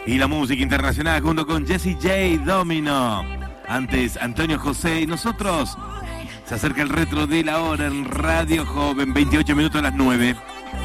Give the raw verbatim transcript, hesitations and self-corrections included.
Y la música internacional junto con Jessie J, Domino. Antes Antonio José y nosotros. Se acerca el retro de la hora en Radio Joven, veintiocho minutos a las nueve.